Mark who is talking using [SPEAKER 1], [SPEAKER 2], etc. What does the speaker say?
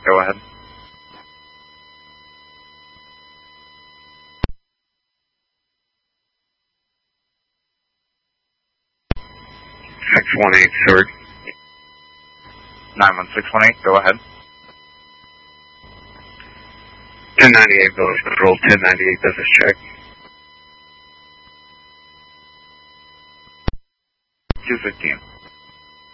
[SPEAKER 1] Go ahead. Six one eight, Seward. 91618. Go ahead. 1098 Village Patrol. 1098 business check. 215.